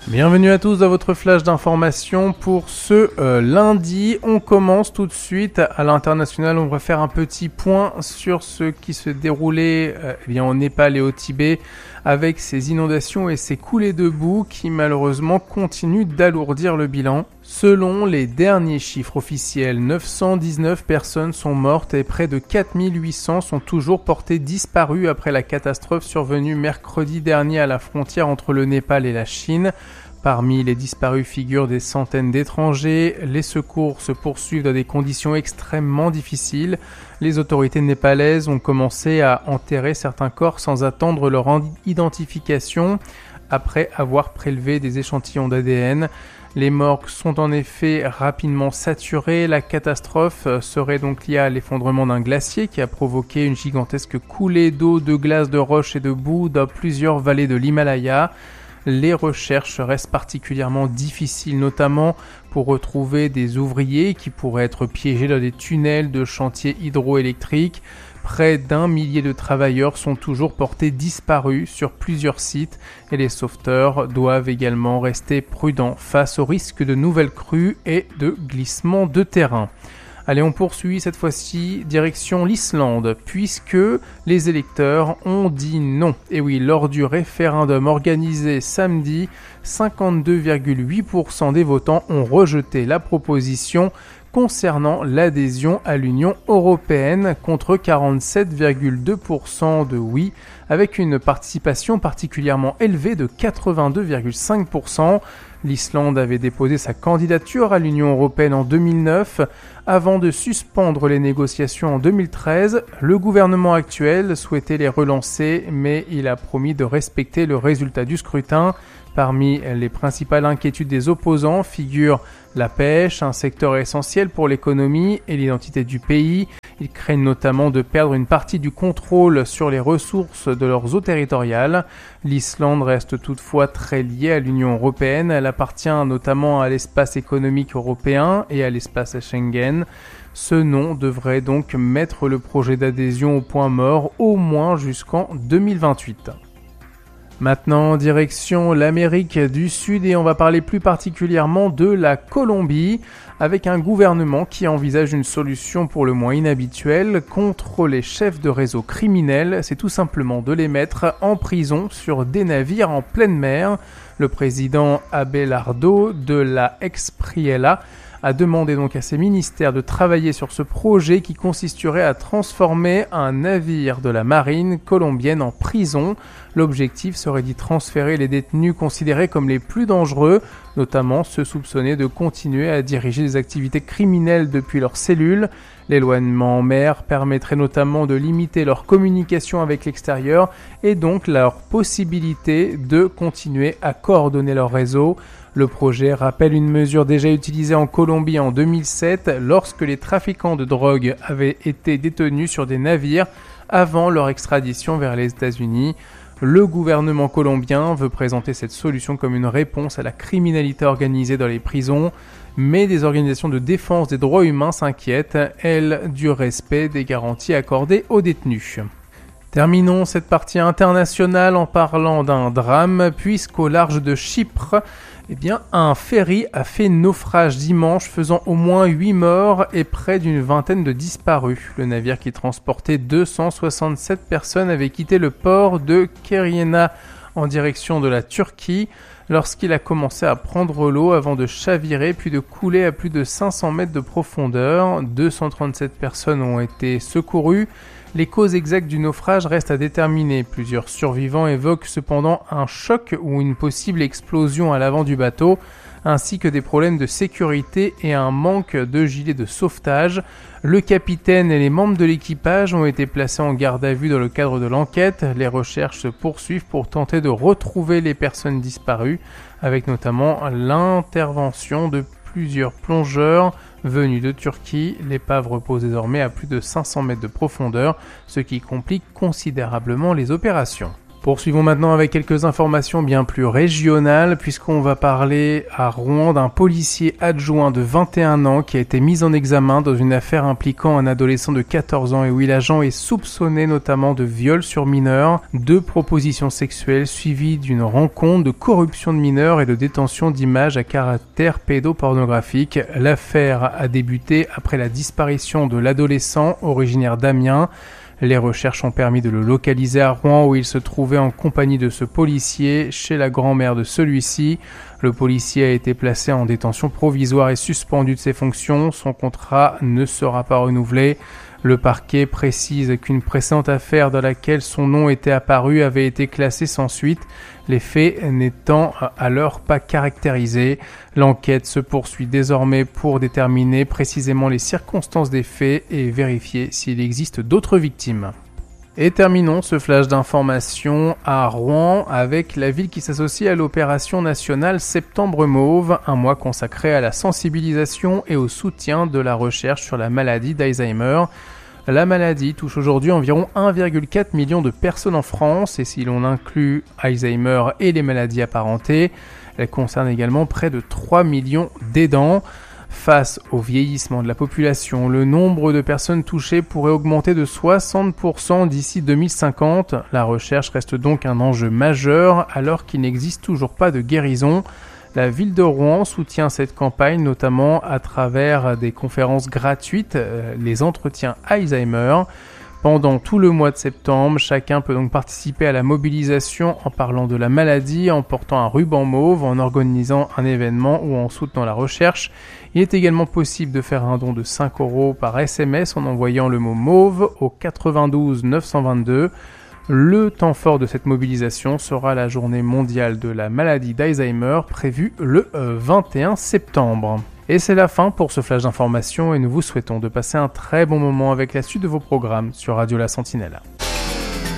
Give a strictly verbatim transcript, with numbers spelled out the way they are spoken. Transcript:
Bienvenue à tous dans votre flash d'information pour ce euh, lundi. On commence tout de suite à l'international. On va faire un petit point sur ce qui se déroulait euh, eh bien, au Népal et au Tibet avec ces inondations et ces coulées de boue qui malheureusement continuent d'alourdir le bilan. Selon les derniers chiffres officiels, neuf cent dix-neuf personnes sont mortes et près de quatre mille huit cents sont toujours portées disparues après la catastrophe survenue mercredi dernier à la frontière entre le Népal et la Chine. Parmi les disparus figurent des centaines d'étrangers. Les secours se poursuivent dans des conditions extrêmement difficiles. Les autorités népalaises ont commencé à enterrer certains corps sans attendre leur identification après avoir prélevé des échantillons d'A D N. Les morgues sont en effet rapidement saturées. La catastrophe serait donc liée à l'effondrement d'un glacier qui a provoqué une gigantesque coulée d'eau, de glace, de roches et de boue dans plusieurs vallées de l'Himalaya. Les recherches restent particulièrement difficiles, notamment pour retrouver des ouvriers qui pourraient être piégés dans des tunnels de chantiers hydroélectriques. Près d'un millier de travailleurs sont toujours portés disparus sur plusieurs sites et les sauveteurs doivent également rester prudents face au risque de nouvelles crues et de glissements de terrain. Allez, on poursuit cette fois-ci direction l'Islande, puisque les électeurs ont dit non. Et oui, lors du référendum organisé samedi, cinquante-deux virgule huit pour cent des votants ont rejeté la proposition concernant l'adhésion à l'Union européenne contre quarante-sept virgule deux pour cent de oui, avec une participation particulièrement élevée de quatre-vingt-deux virgule cinq pour cent. L'Islande avait déposé sa candidature à l'Union européenne en deux mille neuf. Avant de suspendre les négociations en deux mille treize, le gouvernement actuel souhaitait les relancer, mais il a promis de respecter le résultat du scrutin. Parmi les principales inquiétudes des opposants figurent la pêche, un secteur essentiel pour l'économie et l'identité du pays. Ils craignent notamment de perdre une partie du contrôle sur les ressources de leurs eaux territoriales. L'Islande reste toutefois très liée à l'Union européenne. Elle appartient notamment à l'espace économique européen et à l'espace Schengen. Ce nom devrait donc mettre le projet d'adhésion au point mort au moins jusqu'en deux mille vingt-huit. Maintenant, direction l'Amérique du Sud et on va parler plus particulièrement de la Colombie avec un gouvernement qui envisage une solution pour le moins inhabituelle contre les chefs de réseaux criminels. C'est tout simplement de les mettre en prison sur des navires en pleine mer. Le président Abelardo de la Espriella a demandé donc à ses ministères de travailler sur ce projet qui consisterait à transformer un navire de la marine colombienne en prison. L'objectif serait d'y transférer les détenus considérés comme les plus dangereux, notamment ceux soupçonnés de continuer à diriger des activités criminelles depuis leurs cellules. L'éloignement en mer permettrait notamment de limiter leur communication avec l'extérieur et donc leur possibilité de continuer à coordonner leur réseau. Le projet rappelle une mesure déjà utilisée en Colombie en deux mille sept lorsque les trafiquants de drogue avaient été détenus sur des navires avant leur extradition vers les États-Unis. Le gouvernement colombien veut présenter cette solution comme une réponse à la criminalité organisée dans les prisons, mais des organisations de défense des droits humains s'inquiètent, elles, du respect des garanties accordées aux détenus. Terminons cette partie internationale en parlant d'un drame, puisqu'au large de Chypre, eh bien, un ferry a fait naufrage dimanche, faisant au moins huit morts et près d'une vingtaine de disparus. Le navire qui transportait deux cent soixante-sept personnes avait quitté le port de Kériena en direction de la Turquie lorsqu'il a commencé à prendre l'eau avant de chavirer puis de couler à plus de cinq cents mètres de profondeur. deux cent trente-sept personnes ont été secourues. Les causes exactes du naufrage restent à déterminer. Plusieurs survivants évoquent cependant un choc ou une possible explosion à l'avant du bateau, ainsi que des problèmes de sécurité et un manque de gilets de sauvetage. Le capitaine et les membres de l'équipage ont été placés en garde à vue dans le cadre de l'enquête. Les recherches se poursuivent pour tenter de retrouver les personnes disparues, avec notamment l'intervention de plusieurs plongeurs venus de Turquie. L'épave repose désormais à plus de cinq cents mètres de profondeur, ce qui complique considérablement les opérations. Poursuivons maintenant avec quelques informations bien plus régionales, puisqu'on va parler à Rouen d'un policier adjoint de vingt et un ans qui a été mis en examen dans une affaire impliquant un adolescent de quatorze ans et où l'agent est soupçonné notamment de viol sur mineur, de propositions sexuelles suivies d'une rencontre, de corruption de mineurs et de détention d'images à caractère pédopornographique. L'affaire a débuté après la disparition de l'adolescent originaire d'Amiens. Les recherches ont permis de le localiser à Rouen où il se trouvait en compagnie de ce policier chez la grand-mère de celui-ci. Le policier a été placé en détention provisoire et suspendu de ses fonctions. Son contrat ne sera pas renouvelé. Le parquet précise qu'une précédente affaire dans laquelle son nom était apparu avait été classée sans suite, les faits n'étant alors pas caractérisés. L'enquête se poursuit désormais pour déterminer précisément les circonstances des faits et vérifier s'il existe d'autres victimes. Et terminons ce flash d'information à Rouen avec la ville qui s'associe à l'opération nationale Septembre Mauve, un mois consacré à la sensibilisation et au soutien de la recherche sur la maladie d'Alzheimer. La maladie touche aujourd'hui environ un virgule quatre million de personnes en France et si l'on inclut Alzheimer et les maladies apparentées, elle concerne également près de trois millions d'aidants. Face au vieillissement de la population, le nombre de personnes touchées pourrait augmenter de soixante pour cent d'ici deux mille cinquante. La recherche reste donc un enjeu majeur alors qu'il n'existe toujours pas de guérison. La ville de Rouen soutient cette campagne notamment à travers des conférences gratuites, euh, les entretiens Alzheimer. Pendant tout le mois de septembre, chacun peut donc participer à la mobilisation en parlant de la maladie, en portant un ruban mauve, en organisant un événement ou en soutenant la recherche. Il est également possible de faire un don de cinq euros par S M S en envoyant le mot mauve au quatre-vingt-douze neuf cent vingt-deux. Le temps fort de cette mobilisation sera la journée mondiale de la maladie d'Alzheimer prévue le vingt et un septembre. Et c'est la fin pour ce flash d'information et nous vous souhaitons de passer un très bon moment avec la suite de vos programmes sur Radio La Sentinelle.